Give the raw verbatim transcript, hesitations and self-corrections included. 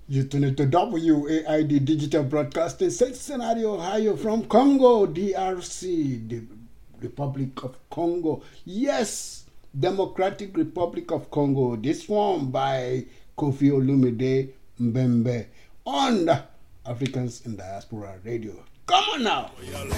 You tune to W A I D Digital Broadcasting, Cincinnati, Ohio, from Congo, D R C, the Republic of Congo. Yes, Democratic Republic of Congo. This one by Kofi Olumide Mbembe on Africans in Diaspora Radio. Come on now.